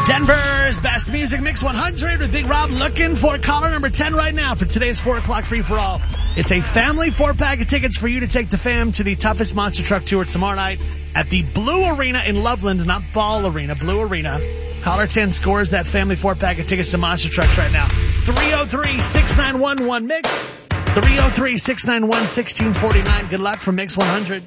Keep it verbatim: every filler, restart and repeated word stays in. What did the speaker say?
Denver's best music mix one hundred with Big Rob, looking for caller number ten right now for today's four o'clock free for all. It's a family four pack of tickets for you to take the fam to the toughest monster truck tour tomorrow night at the Blue Arena in Loveland, not Ball Arena, Blue Arena. Caller ten scores that family four pack of tickets to monster trucks right now. three oh three, six nine one, one mix. three oh three, six nine one, one six four nine. Good luck from Mix one hundred.